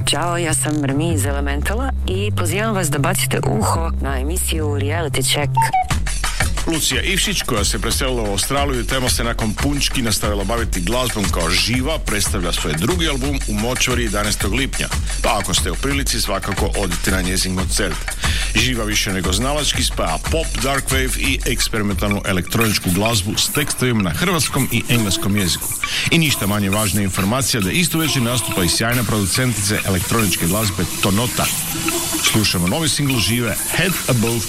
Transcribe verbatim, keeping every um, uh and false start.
Ćao, ja sam Rmi iz Elementala i pozivam vas da bacite uho na emisiju Reality Check. Lucija Ivšić, koja se preselila u Australiju i tamo se nakon punčki nastavila baviti glazbom kao živa, predstavlja svoj drugi album u Močvari jedanaestog lipnja. Pa ako ste u prilici, svakako odite na njezin koncert. Živa više nego znalački spaja pop, dark wave i eksperimentalnu elektroničku glazbu s tekstovima na hrvatskom i engleskom jeziku. I ništa manje važna informacija da isto večer nastupa i sjajna producentice elektroničke glazbe Tonota. Slušamo novi singl Žive, Head Above